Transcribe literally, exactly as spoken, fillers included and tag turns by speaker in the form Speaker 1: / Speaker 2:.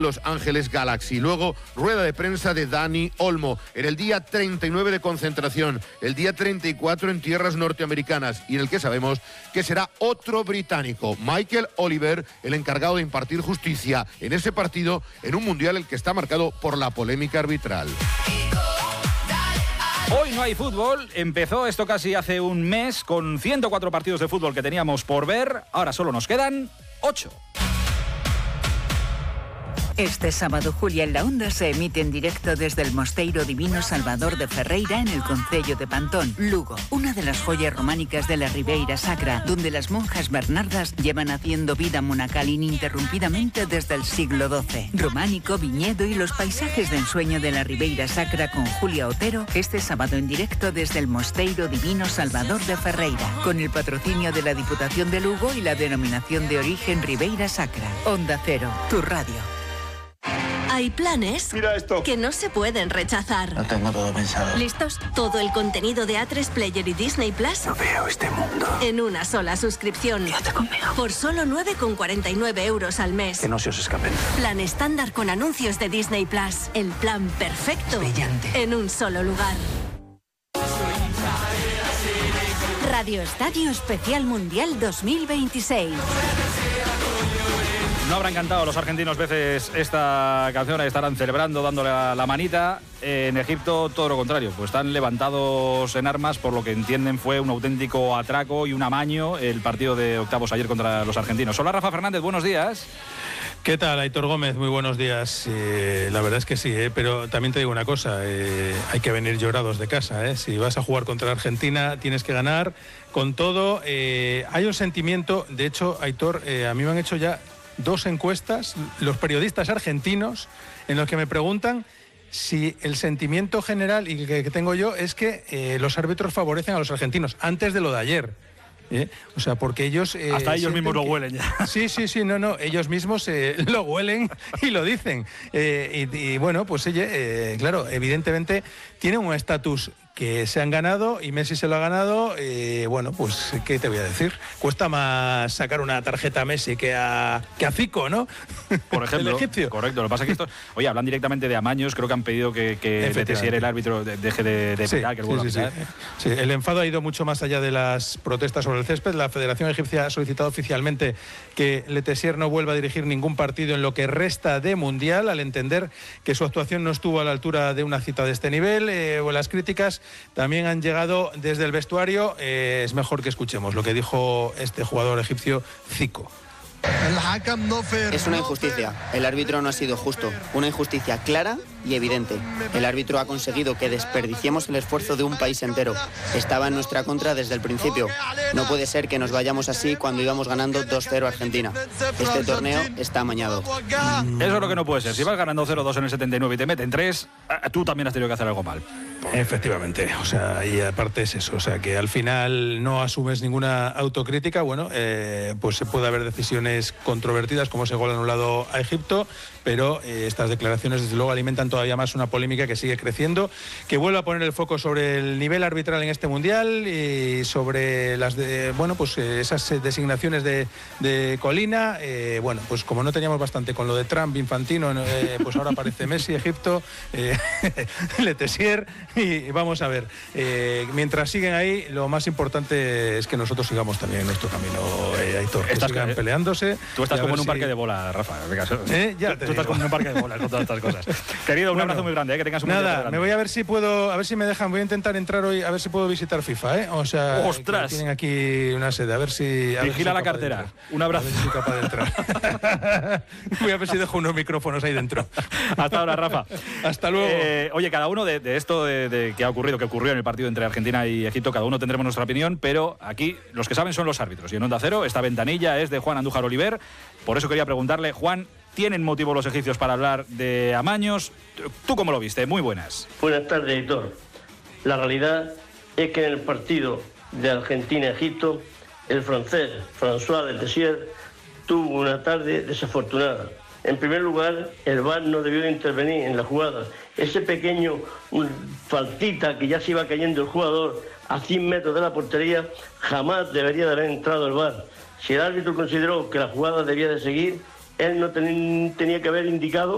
Speaker 1: Los Ángeles Galaxy. Luego, rueda de prensa de Dani Olmo. En el día treinta y nueve de concentración, el día treinta y cuatro en tierras norteamericanas, y en el que sabemos que será otro británico, Michael Oliver, el encargado de impartir justicia en ese partido, en un mundial el que está marcado por la polémica arbitral.
Speaker 2: Hoy no hay fútbol, empezó esto casi hace un mes con ciento cuatro partidos de fútbol que teníamos por ver, ahora solo nos quedan ocho.
Speaker 3: Este sábado, Julia en la Onda se emite en directo desde el Mosteiro Divino Salvador de Ferreira en el concello de Pantón, Lugo, una de las joyas románicas de la Ribeira Sacra, donde las monjas bernardas llevan haciendo vida monacal ininterrumpidamente desde el siglo doce. Románico, viñedo y los paisajes de ensueño de la Ribeira Sacra con Julia Otero, este sábado en directo desde el Mosteiro Divino Salvador de Ferreira, con el patrocinio de la Diputación de Lugo y la denominación de origen Ribeira Sacra. Onda Cero, tu radio.
Speaker 4: Hay planes
Speaker 5: Mira esto.
Speaker 4: que no se pueden rechazar.
Speaker 5: Lo tengo todo pensado.
Speaker 4: ¿Listos? Todo el contenido de A tres Player y Disney Plus
Speaker 5: No veo este mundo.
Speaker 4: en una sola suscripción.
Speaker 5: Quédate conmigo.
Speaker 4: Por solo nueve con cuarenta y nueve euros al mes.
Speaker 5: Que no se os escapen.
Speaker 4: Plan estándar con anuncios de Disney Plus. El plan perfecto.
Speaker 5: Brillante.
Speaker 4: En un solo lugar. Radio Estadio Especial Mundial dos mil veintiséis.
Speaker 2: No habrán cantado los argentinos veces esta canción, estarán celebrando, dándole la, la manita. En Egipto todo lo contrario, pues están levantados en armas, por lo que entienden fue un auténtico atraco y un amaño el partido de octavos ayer contra los argentinos. Hola Rafa Fernández, buenos días.
Speaker 6: ¿Qué tal, Aitor Gómez? Muy buenos días. Eh, la verdad es que sí, eh, pero también te digo una cosa, eh, hay que venir llorados de casa. Eh. Si vas a jugar contra Argentina, tienes que ganar con todo. Eh, hay un sentimiento, de hecho, Aitor, eh, a mí me han hecho ya dos encuestas, los periodistas argentinos, en los que me preguntan si el sentimiento general y que, que tengo yo es que eh, los árbitros favorecen a los argentinos, antes de lo de ayer. ¿Eh? O sea, porque ellos... Eh,
Speaker 2: Hasta ellos mismos lo
Speaker 6: que...
Speaker 2: huelen ya.
Speaker 6: Sí, sí, sí, no, no, ellos mismos eh, lo huelen y lo dicen. Eh, y, y bueno, pues oye, eh, claro, evidentemente tienen un estatus que se han ganado y Messi se lo ha ganado. Eh, bueno, pues, ¿qué te voy a decir? Cuesta más sacar una tarjeta a Messi que a, que a Zico, ¿no?
Speaker 2: Por ejemplo.
Speaker 6: El egipcio.
Speaker 2: Correcto, lo que pasa es que esto... Oye, hablan directamente de amaños, creo que han pedido que, que Letessier, el árbitro, deje de, de
Speaker 6: sí,
Speaker 2: pitar, que
Speaker 6: sí,
Speaker 2: vuelva
Speaker 6: sí,
Speaker 2: a pitar.
Speaker 6: sí. Sí, el enfado ha ido mucho más allá de las protestas sobre el césped. La Federación Egipcia ha solicitado oficialmente que Letessier no vuelva a dirigir ningún partido en lo que resta de Mundial, al entender que su actuación no estuvo a la altura de una cita de este nivel. Eh, las críticas también han llegado desde el vestuario. Eh, es mejor que escuchemos lo que dijo este jugador egipcio, Zico.
Speaker 7: Es una injusticia. El árbitro no ha sido justo. Una injusticia clara y evidente. El árbitro ha conseguido que desperdiciemos el esfuerzo de un país entero. Estaba en nuestra contra desde el principio. No puede ser que nos vayamos así cuando íbamos ganando dos cero a Argentina. Este torneo está amañado.
Speaker 2: Eso es lo que no puede ser. Si vas ganando cero dos en el setenta y nueve y te meten tres, tú también has tenido que hacer algo mal.
Speaker 6: Efectivamente, o sea, y aparte es eso, o sea, que al final no asumes ninguna autocrítica. Bueno, eh, pues se puede haber decisiones controvertidas como ese gol anulado a Egipto, pero eh, estas declaraciones desde luego alimentan todavía más una polémica que sigue creciendo, que vuelve a poner el foco sobre el nivel arbitral en este Mundial y sobre las de, bueno, pues eh, esas designaciones de, de Colina. Eh, bueno, pues como no teníamos bastante con lo de Trump, Infantino, eh, pues ahora aparece Messi, Egipto, eh, Letessier. Y vamos a ver, eh, mientras siguen ahí, lo más importante es que nosotros sigamos también en nuestro camino, eh, Aitor, que
Speaker 2: estás,
Speaker 6: sigan
Speaker 2: eh,
Speaker 6: peleándose.
Speaker 2: Tú estás como en un
Speaker 6: si...
Speaker 2: parque de bolas, Rafa.
Speaker 6: ¿Eh? Ya
Speaker 2: tú
Speaker 6: te
Speaker 2: tú estás
Speaker 6: digo.
Speaker 2: como en un parque de bolas con todas estas cosas. Querido, un
Speaker 6: bueno,
Speaker 2: abrazo muy grande, eh, que tengas un buen día.
Speaker 6: Nada, me voy a ver si puedo, a ver si me dejan, voy a intentar entrar hoy, a ver si puedo visitar FIFA, ¿eh? O sea,
Speaker 2: ¡ostras!
Speaker 6: tienen aquí una sede, a ver si... A
Speaker 2: Vigila
Speaker 6: ver si
Speaker 2: la cartera. Un abrazo.
Speaker 6: A ver si soy capaz de entrar. Voy a ver si dejo unos micrófonos ahí dentro.
Speaker 2: Hasta ahora, Rafa.
Speaker 6: Hasta luego.
Speaker 2: Eh, oye, cada uno de, de esto de, de que ha ocurrido, que ocurrió en el partido entre Argentina y Egipto, cada uno tendremos nuestra opinión, pero aquí los que saben son los árbitros. Y en Onda Cero, esta ventanilla es de Juan Andújar Oliver. Por eso quería preguntarle, Juan, ¿tienen motivo los egipcios para hablar de amaños? ¿Tú cómo lo viste? Muy buenas.
Speaker 8: Buenas tardes, editor. La realidad es que en el partido de Argentina-Egipto, el francés François Letessier tuvo una tarde desafortunada. En primer lugar, el V A R no debió de intervenir en la jugada. Ese pequeño um, faltita que ya se iba cayendo el jugador a cien metros de la portería, jamás debería de haber entrado el V A R. Si el árbitro consideró que la jugada debía de seguir, él no ten, tenía que haber indicado